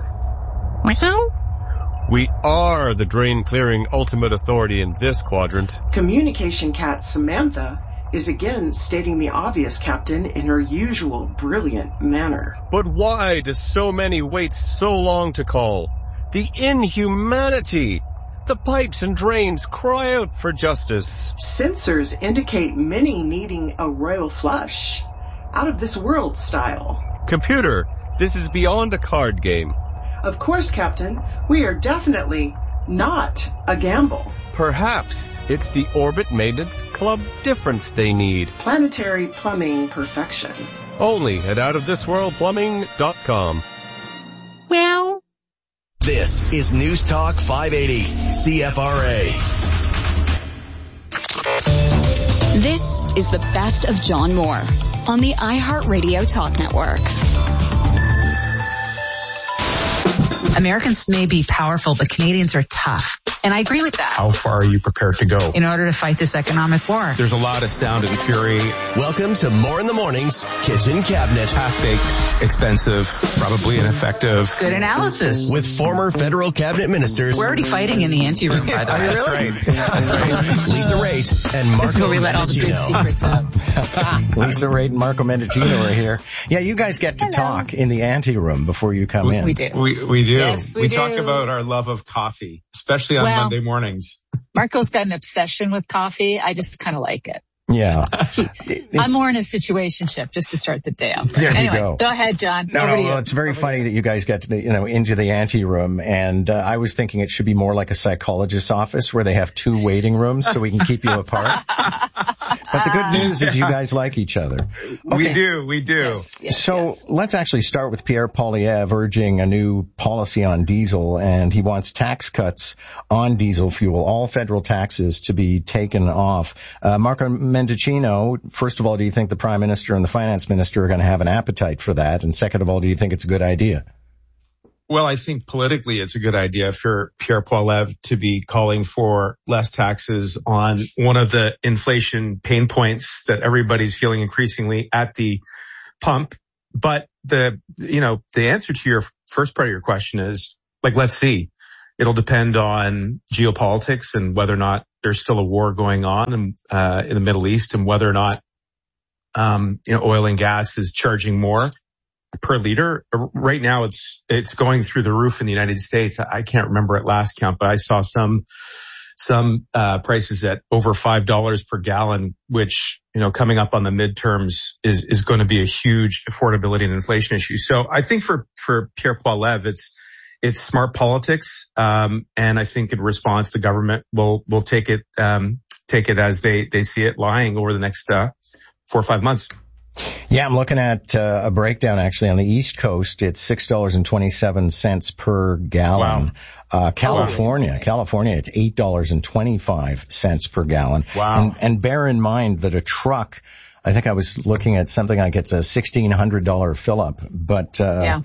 We are the drain-clearing ultimate authority in this quadrant. Communication cat Samantha is again stating the obvious, Captain, in her usual brilliant manner. But why do so many wait so long to call? The inhumanity! The pipes and drains cry out for justice. Sensors indicate many needing a royal flush. Out of this world style. Computer, this is beyond a card game. Of course, Captain. We are definitely not a gamble. Perhaps it's the Orbit Maintenance Club difference they need. Planetary plumbing perfection. Only at outofthisworldplumbing.com. Well. This is News Talk 580, CFRA. This is the best of John Moore on the iHeartRadio Talk Network. Americans may be powerful, but Canadians are tough. And I agree with that. How far are you prepared to go? In order to fight this economic war. There's a lot of sound and fury. Welcome to More in the Morning's Kitchen Cabinet. Half-baked, expensive, probably ineffective. Good analysis. With former federal cabinet ministers. We're already fighting in the ante room, by the way. That's right. That's right. Lisa Raitt and Marco Mendicino. Lisa Raitt and Marco Mendicino are here. Yeah, you guys get to talk in the ante room before you come in. We do. We do. Yes, we do. Talk about our love of coffee, especially on Monday mornings. Marco's got an obsession with coffee. I just kind of like it. Yeah. I'm more in a situationship just to start the day off. There you go. Go ahead, John. No, it's very funny that you guys get to, into the ante room. And I was thinking it should be more like a psychologist's office where they have two waiting rooms so we can keep you apart. But the good news is you guys like each other. Okay. We do. So let's actually start with Pierre Poilievre urging a new policy on diesel, and he wants tax cuts on diesel fuel, all federal taxes to be taken off. Marco Mendicino, first of all, do you think the Prime Minister and the Finance Minister are going to have an appetite for that? And second of all, do you think it's a good idea? Well, I think politically it's a good idea for Pierre Poilievre to be calling for less taxes on one of the inflation pain points that everybody's feeling increasingly at the pump. But the answer to your first part of your question is, let's see. It'll depend on geopolitics and whether or not there's still a war going on in the Middle East, and whether or not oil and gas is charging more per liter. Right now it's going through the roof in the United States. I can't remember at last count, but I saw some prices at over $5 per gallon, which, coming up on the midterms is going to be a huge affordability and inflation issue. So I think for Pierre Poilievre, it's smart politics. And I think in response, the government will take it as they see it lying over the next 4 or 5 months. Yeah, I'm looking at a breakdown actually on the East Coast. It's $6.27 per gallon. Wow. California, it's $8.25 per gallon. Wow. And bear in mind that a truck, I think I was looking at something like it's a $1,600 fill up. But,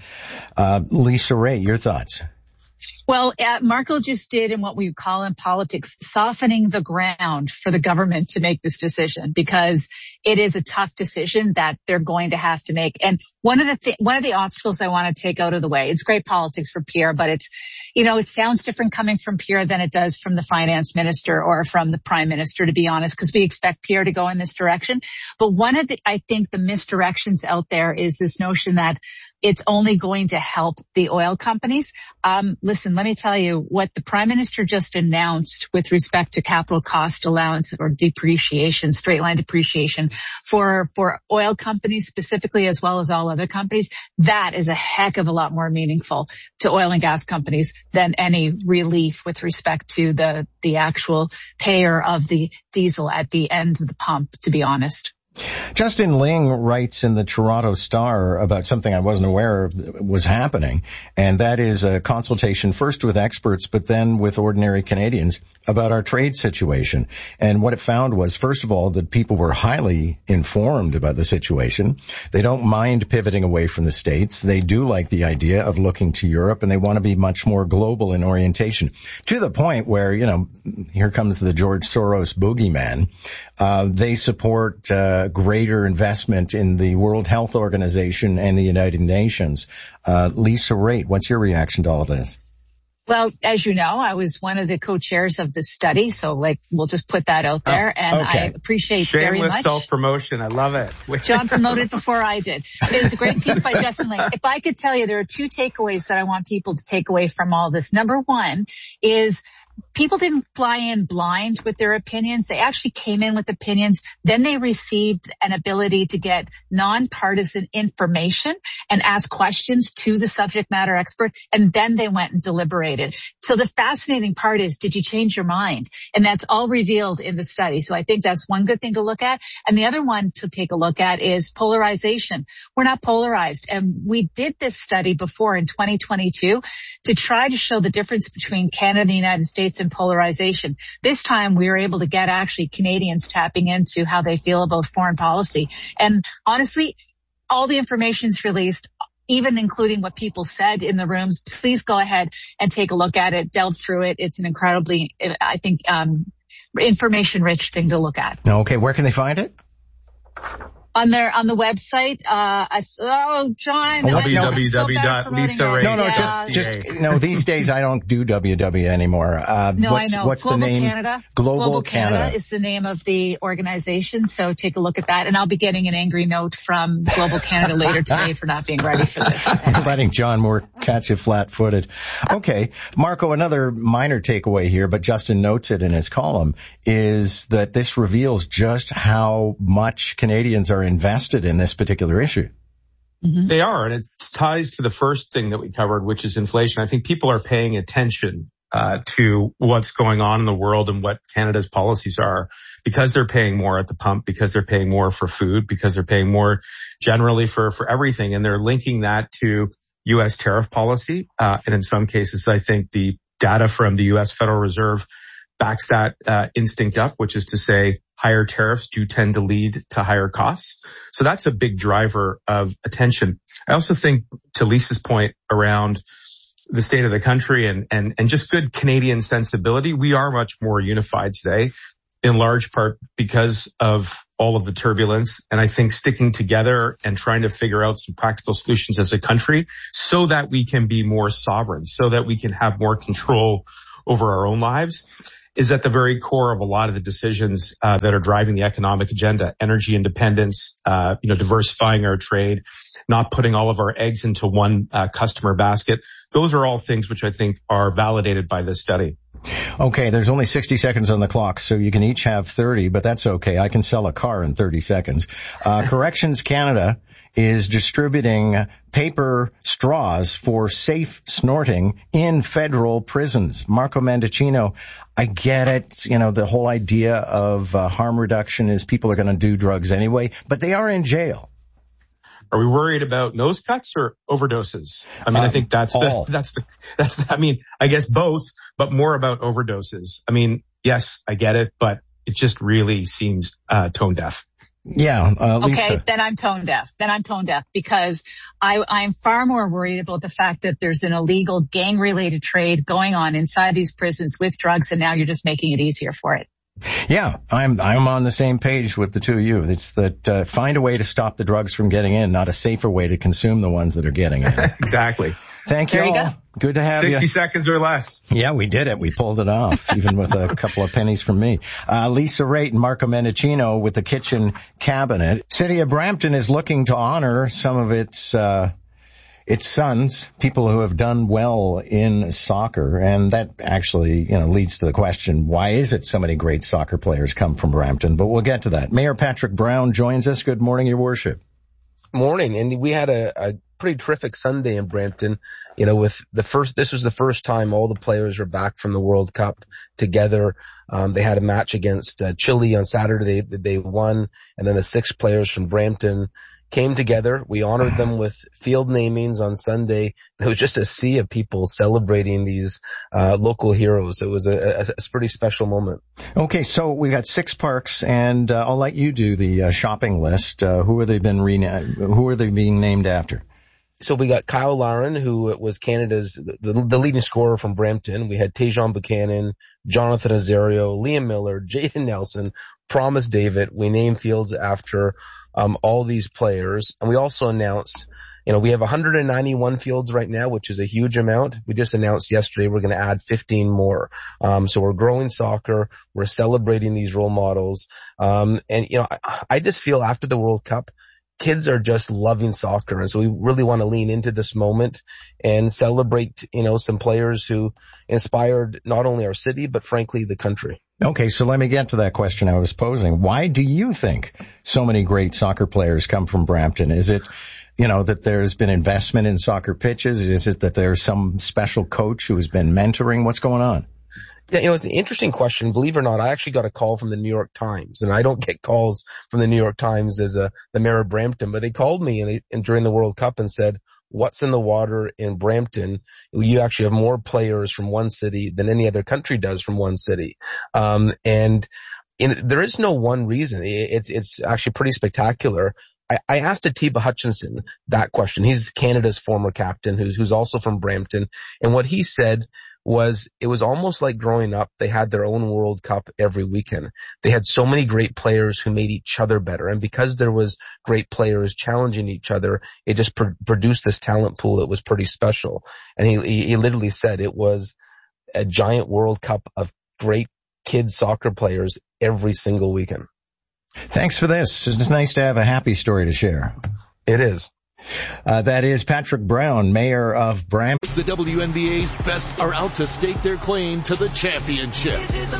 Lisa Rae, your thoughts? Well, Marco just did in what we call in politics, softening the ground for the government to make this decision, because it is a tough decision that they're going to have to make. And one of the obstacles I want to take out of the way, it's great politics for Pierre, but it's, it sounds different coming from Pierre than it does from the finance minister or from the prime minister, to be honest, because we expect Pierre to go in this direction. But I think the misdirections out there is this notion that it's only going to help the oil companies. Listen, let me tell you what the Prime Minister just announced with respect to capital cost allowance or depreciation, straight line depreciation for oil companies specifically, as well as all other companies. That is a heck of a lot more meaningful to oil and gas companies than any relief with respect to the actual payer of the diesel at the end of the pump, to be honest. Justin Ling writes in the Toronto Star about something I wasn't aware of was happening, and that is a consultation first with experts, but then with ordinary Canadians about our trade situation. And what it found was, first of all, that people were highly informed about the situation. They don't mind pivoting away from the States. They do like the idea of looking to Europe, and they want to be much more global in orientation, to the point where, here comes the George Soros boogeyman. They support greater investment in the World Health Organization and the United Nations. Lisa Rae, what's your reaction to all of this? Well, as you know, I was one of the co-chairs of the study, so we'll just put that out there. I appreciate very much. Shameless self-promotion. I love it. John promoted before I did. It was a great piece by Justin Ling. If I could tell you, there are 2 takeaways that I want people to take away from all this. Number one is people didn't fly in blind with their opinions. They actually came in with opinions. Then they received an ability to get nonpartisan information and ask questions to the subject matter expert. And then they went and deliberated. So the fascinating part is, did you change your mind? And that's all revealed in the study. So I think that's one good thing to look at. And the other one to take a look at is polarization. We're not polarized. And we did this study before in 2022 to try to show the difference between Canada and the United States and polarization. This time we were able to get actually Canadians tapping into how they feel about foreign policy. And honestly, all the information's released, even including what people said in the rooms. Please go ahead and take a look at it, delve through it. It's an incredibly, I think, information-rich thing to look at. Okay, where can they find it? On the website, John. www.lisarae. No, these days I don't do WW anymore. I know. What's Global the name? Canada. Global Canada is the name of the organization. So take a look at that. And I'll be getting an angry note from Global Canada later today for not being ready for this. Anyway. Letting John Moore catch you flat-footed. Okay. Marco, another minor takeaway here, but Justin notes it in his column, is that this reveals just how much Canadians are invested in this particular issue. Mm-hmm. They are, and it ties to the first thing that we covered, which is inflation. I think people are paying attention to what's going on in the world and what Canada's policies are, because they're paying more at the pump, because they're paying more for food, because they're paying more generally for everything. And they're linking that to U.S. tariff policy. And in some cases, I think the data from the U.S. Federal Reserve backs that instinct up, which is to say higher tariffs do tend to lead to higher costs. So that's a big driver of attention. I also think, to Lisa's point around the state of the country and just good Canadian sensibility, we are much more unified today, in large part because of all of the turbulence. And I think sticking together and trying to figure out some practical solutions as a country so that we can be more sovereign, so that we can have more control over our own lives, is at the very core of a lot of the decisions that are driving the economic agenda. Energy independence, diversifying our trade, not putting all of our eggs into one customer basket. Those are all things which I think are validated by this study. Okay, there's only 60 seconds on the clock, so you can each have 30, but that's okay. I can sell a car in 30 seconds. Corrections Canada is distributing paper straws for safe snorting in federal prisons. Marco Mendicino, I get it. The whole idea of harm reduction is people are going to do drugs anyway, but they are in jail. Are we worried about nose cuts or overdoses? I mean, I think that's I guess both, but more about overdoses. I mean, yes, I get it, but it just really seems tone deaf. Yeah, Lisa. Okay, then I'm tone deaf because I'm far more worried about the fact that there's an illegal gang-related trade going on inside these prisons with drugs, and now you're just making it easier for it. Yeah, I'm on the same page with the two of you. It's that find a way to stop the drugs from getting in, not a safer way to consume the ones that are getting in. Exactly. Thank you all. Go. Good to have 60 you. seconds or less. Yeah, we did it. We pulled it off, even with a couple of pennies from me. Lisa Raitt and Marco Mendicino with the kitchen cabinet. City of Brampton is looking to honor some of its sons, people who have done well in soccer. And that actually, leads to the question, why is it so many great soccer players come from Brampton? But we'll get to that. Mayor Patrick Brown joins us. Good morning, Your Worship. Morning. And we had a pretty terrific Sunday in Brampton. This was the first time all the players were back from the World Cup together. They had a match against Chile on Saturday. They won. And then the 6 players from Brampton came together. We honored them with field namings on Sunday. It was just a sea of people celebrating these local heroes. It was a pretty special moment. Okay, so we got 6 parks, and I'll let you do the shopping list. Who are they being named after? So we got Kyle Larin, who was Canada's the leading scorer from Brampton. We had Tajon Buchanan, Jonathan Azario, Liam Miller, Jaden Nelson, Promise David. We named fields after all these players. And we also announced, we have 191 fields right now, which is a huge amount. We just announced yesterday we're going to add 15 more. So we're growing soccer. We're celebrating these role models. I just feel after the World Cup, kids are just loving soccer. And so we really want to lean into this moment and celebrate, some players who inspired not only our city, but frankly, the country. Okay, so let me get to that question I was posing. Why do you think so many great soccer players come from Brampton? Is it, that there's been investment in soccer pitches? Is it that there's some special coach who has been mentoring? What's going on? Yeah, it's an interesting question. Believe it or not, I actually got a call from the New York Times, and I don't get calls from the New York Times as the mayor of Brampton, but they called me and during the World Cup and said, what's in the water in Brampton? You actually have more players from one city than any other country does from one city. There is no one reason. It's actually pretty spectacular. I asked Atiba Hutchinson that question. He's Canada's former captain who's also from Brampton. And what he said was it was almost like growing up. They had their own World Cup every weekend. They had so many great players who made each other better. And because there was great players challenging each other, it just produced this talent pool that was pretty special. And he literally said it was a giant World Cup of great kid soccer players every single weekend. Thanks for this. It's nice to have a happy story to share. It is. That is Patrick Brown, mayor of Brampton. The WNBA's best are out to stake their claim to the championship.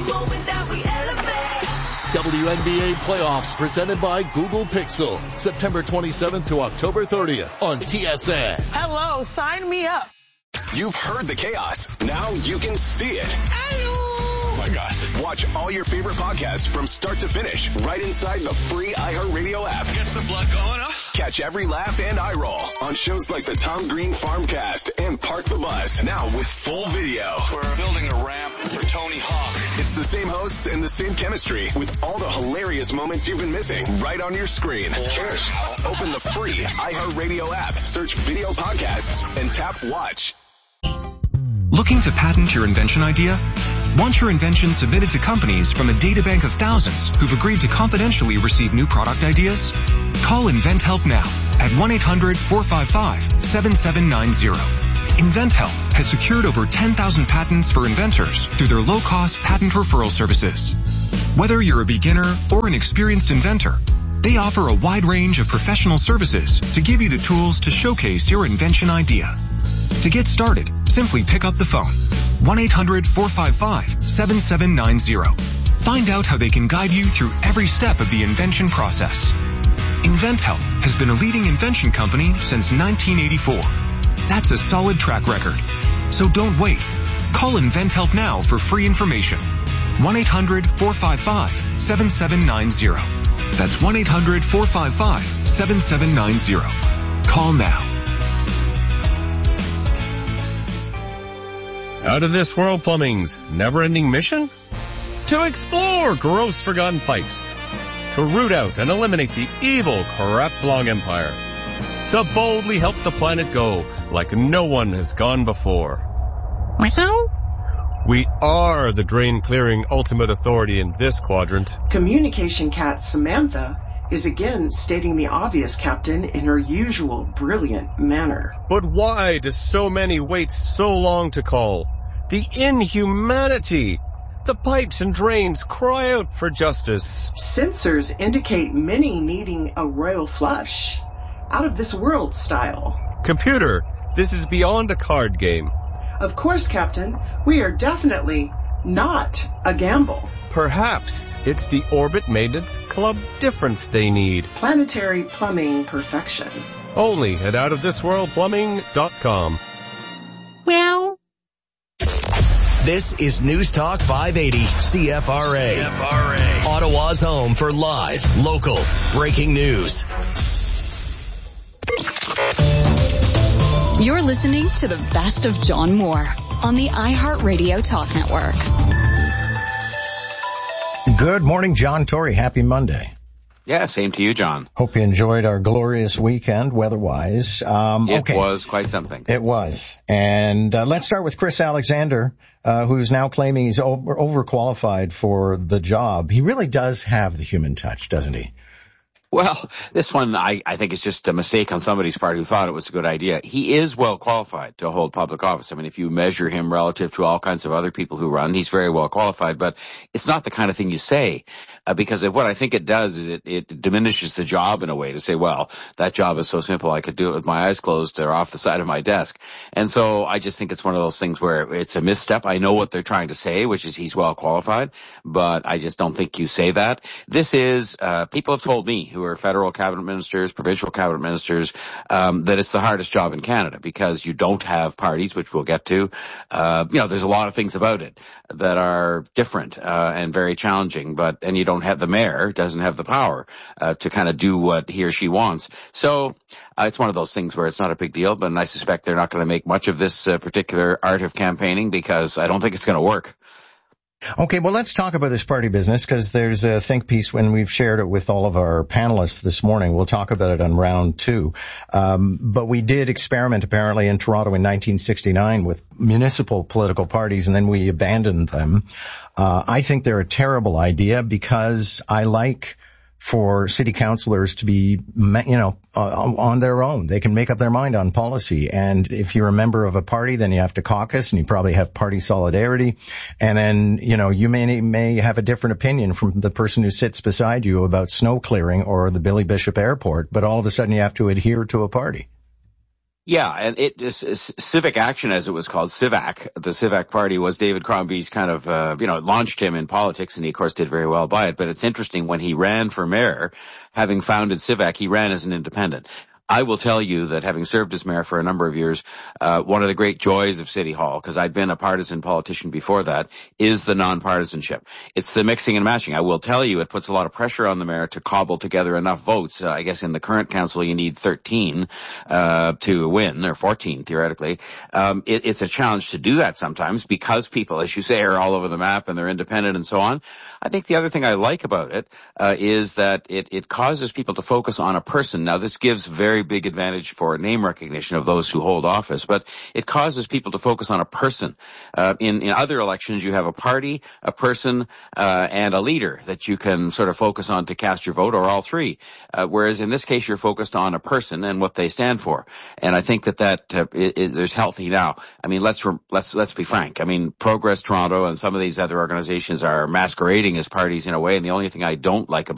WNBA playoffs presented by Google Pixel, September 27th to October 30th on TSN. Hello, sign me up. You've heard the chaos. Now you can see it. Oh my gosh. Watch all your favorite podcasts from start to finish right inside the free iHeartRadio app. Gets the blood going, huh? Catch every laugh and eye roll on shows like the Tom Green Farmcast and Park the Bus. Now with full video. We're building a ramp for Tony Hawk. It's the same hosts and the same chemistry with all the hilarious moments you've been missing right on your screen. Open the free iHeartRadio app, search video podcasts, and tap watch. Looking to patent your invention idea? Want your invention submitted to companies from a databank of thousands who've agreed to confidentially receive new product ideas? Call InventHelp now at 1-800-455-7790. InventHelp has secured over 10,000 patents for inventors through their low-cost patent referral services. Whether you're a beginner or an experienced inventor, they offer a wide range of professional services to give you the tools to showcase your invention idea. To get started, simply pick up the phone. 1-800-455-7790. Find out how they can guide you through every step of the invention process. InventHelp has been a leading invention company since 1984. That's a solid track record. So don't wait. Call InventHelp now for free information. 1-800-455-7790. That's 1-800-455-7790. Call now. Out of this world plumbing's never-ending mission? To explore gross forgotten pipes. To root out and eliminate the evil Krapslong Empire. To boldly help the planet go like no one has gone before. We are the drain-clearing ultimate authority in this quadrant. Communication cat Samantha is again stating the obvious, Captain, in her usual brilliant manner. But why do so many wait so long to call? The inhumanity! The pipes and drains cry out for justice. Sensors indicate many needing a royal flush. Out of this world style. Computer, this is beyond a card game. Of course, Captain. We are definitely not a gamble. Perhaps it's the Orbit Maintenance Club difference they need. Planetary plumbing perfection. Only at outofthisworldplumbing.com. Well. This is News Talk 580 CFRA. Ottawa's home for live, local, breaking news. You're listening to the best of John Moore on the iHeartRadio Talk Network. Good morning, John Tory. Happy Monday. Yeah, same to you, John. Hope you enjoyed our glorious weekend weather-wise. It was quite something. It was. And let's start with Chris Alexander, who's now claiming he's overqualified for the job. He really does have the human touch, doesn't he? Well, this one, I think it's just a mistake on somebody's part who thought it was a good idea. He is well qualified to hold public office. I mean, if you measure him relative to all kinds of other people who run, he's very well qualified, but it's not the kind of thing you say, because what I think it does is it diminishes the job in a way to say, well, that job is so simple, I could do it with my eyes closed or off the side of my desk. And so I just think it's one of those things where it's a misstep. I know what they're trying to say, which is he's well qualified, but I just don't think you say that. This is, people have told me who are federal cabinet ministers, provincial cabinet ministers, that it's the hardest job in Canada because you don't have parties, which we'll get to. There's a lot of things about it that are different, and very challenging, and you don't have the mayor, doesn't have the power, to kind of do what he or she wants. So, it's one of those things where it's not a big deal, but I suspect they're not going to make much of this particular art of campaigning because I don't think it's going to work. Okay, well, let's talk about this party business because there's a think piece when we've shared it with all of our panelists this morning. We'll talk about it on round 2. But we did experiment apparently in Toronto in 1969 with municipal political parties, and then we abandoned them. I think they're a terrible idea because I like for city councillors to be, on their own. They can make up their mind on policy. And if you're a member of a party, then you have to caucus and you probably have party solidarity. And then, you may have a different opinion from the person who sits beside you about snow clearing or the Billy Bishop Airport, but all of a sudden you have to adhere to a party. Yeah, and it is Civic Action, as it was called, CIVAC. The CIVAC party was David Crombie's kind of, launched him in politics, and he, of course, did very well by it. But it's interesting, when he ran for mayor, having founded CIVAC, he ran as an independent. I will tell you that having served as mayor for a number of years, one of the great joys of City Hall, because I'd been a partisan politician before that, is the nonpartisanship. It's the mixing and matching. I will tell you, it puts a lot of pressure on the mayor to cobble together enough votes. I guess in the current council you need 13 to win, or 14 theoretically. It's a challenge to do that sometimes because people, as you say, are all over the map and they're independent and so on. I think the other thing I like about it is that it causes people to focus on a person. Now, this gives very big advantage for name recognition of those who hold office, but it causes people to focus on a person. In other elections, you have a party, a person, and a leader that you can sort of focus on to cast your vote, or all three. Whereas in this case, you're focused on a person and what they stand for. And I think that there's healthy now. I mean, let's be frank. I mean, Progress Toronto and some of these other organizations are masquerading as parties in a way, and the only thing I don't like about